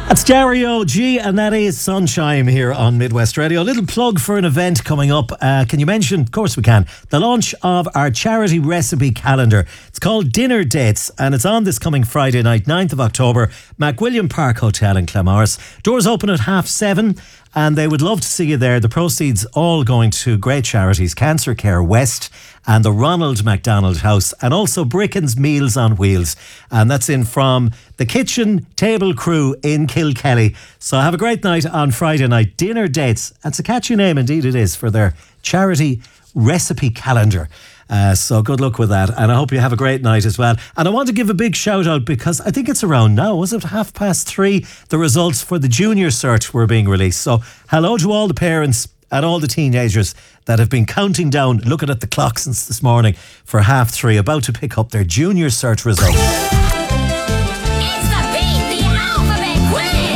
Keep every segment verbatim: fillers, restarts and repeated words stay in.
That's Dario G, and that is Sunshine here on Midwest Radio. A little plug for an event coming up. Uh, can you mention? Of course we can. The launch of our charity recipe calendar. It's called Dinner Dates, and it's on this coming Friday night, ninth of October, McWilliam Park Hotel in Claremorris. Doors open at half seven, and they would love to see you there. The proceeds all going to great charities, Cancer Care West and the Ronald McDonald House, and also Bricken's Meals on Wheels. And that's in from the Kitchen Table Crew in Kilkelly. So have a great night on Friday night. Dinner Dates. It's a catchy name, indeed it is, for their charity recipe calendar. Uh, so good luck with that, and I hope you have a great night as well. And I want to give a big shout out because I think it's around now, was it half past three? The results for the junior cert were being released. So hello to all the parents and all the teenagers that have been counting down, looking at the clock since this morning for half three, about to pick up their junior cert results. It's the Beat the Alphabet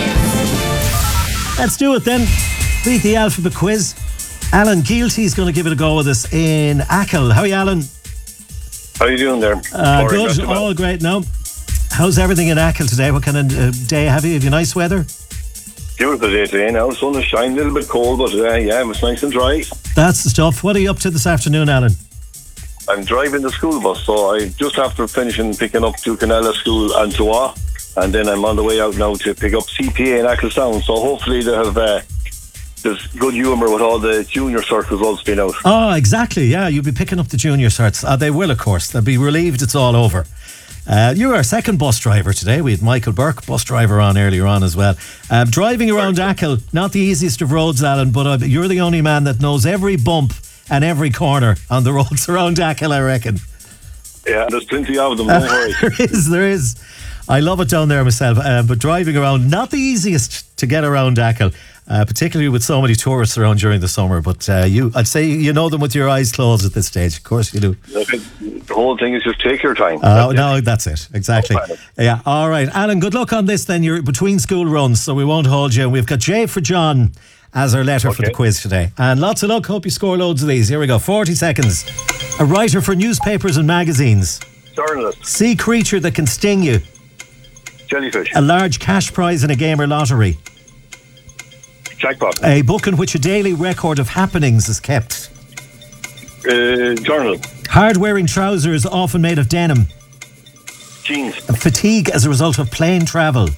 Quiz! Let's do it then. Beat the Alphabet Quiz. Alan Gealty's going to give it a go with us in Achill. How are you, Alan? How are you doing there? Uh, good, all great now. How's everything in Achill today? What kind of uh, day have you? Have you nice weather? Beautiful day today now. Sun is shining, a little bit cold, but uh, yeah, it was nice and dry. That's the stuff. What are you up to this afternoon, Alan? I'm driving the school bus, so I just after finishing picking up Ducanella School and Tuah, and then I'm on the way out now to pick up C P A in Achill. So hopefully they have uh, there's good humour with all the junior cert results being out. Oh, exactly. Yeah, you'll be picking up the junior certs. Uh, they will, of course. They'll be relieved it's all over. Uh, you're our second bus driver today. We had Michael Burke, bus driver, on earlier on as well. Um, driving around Achill, not the easiest of roads, Alan, but uh, you're the only man that knows every bump and every corner on the roads around Achill, I reckon. Yeah, there's plenty of them, don't worry. There is, there is. I love it down there myself, uh, but driving around, not the easiest to get around Achill, uh, particularly with so many tourists around during the summer. But uh, you, I'd say you know them with your eyes closed at this stage. Of course you do. The whole thing is just take your time. Oh, uh, no, that's it. Exactly. No yeah, all right. Alan, good luck on this then. You're between school runs, so we won't hold you. We've got J for John as our letter okay. for the quiz today. And lots of luck. Hope you score loads of these. Here we go. forty seconds. A writer for newspapers and magazines. Journalist. Sea creature that can sting you. Jellyfish. A large cash prize in a game or lottery. Jackpot. A book in which a daily record of happenings is kept. Uh, journal. Hard-wearing trousers often made of denim. Jeans. Fatigue as a result of plane travel.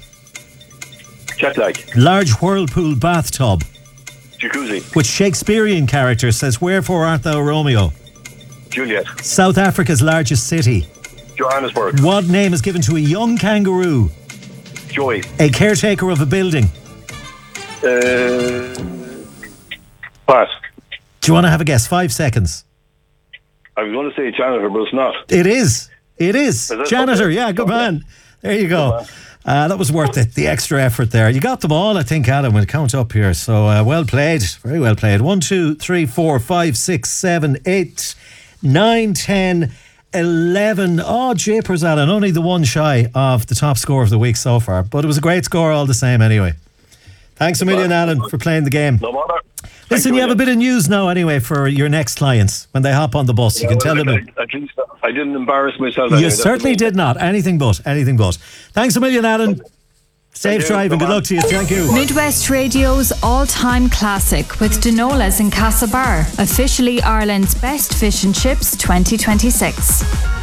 Jet lag. Large whirlpool bathtub. Jacuzzi. Which Shakespearean character says, "Wherefore art thou Romeo"? Juliet. South Africa's largest city. Johannesburg. What name is given to a young kangaroo? Joey. A caretaker of a building. Uh, pass. Do you want to have a guess? Five seconds. I was going to say janitor, but it's not. It is. It is. is Janitor, okay. yeah, good okay. man. There you go. Uh, that was worth it, the extra effort there. You got them all, I think, Adam. We'll count up here. So uh, well played. Very well played. One, two, three, four, five, six, seven, eight, nine, ten, eleven. Oh, japers, Alan. Only the one shy of the top score of the week so far. But it was a great score all the same anyway. Thanks a million, Alan, for playing the game. No matter. Listen, you have a bit of news now anyway for your next clients. When they hop on the bus, you yeah, can well, tell them. I, at least I didn't embarrass myself. You anyway, certainly did not. Anything but. Anything but. Thanks a million, Alan. Safe driving. Good luck to you. Thank you. Midwest Radio's all-time classic with Denola's in Castlebar. Officially Ireland's best fish and chips twenty twenty-six.